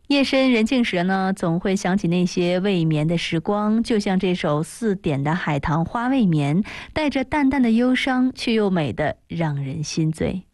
夜深人静时呢，总会想起那些未眠的时光，就像这首4点的《海棠花未眠》，带着淡淡的忧伤，却又美得让人心醉。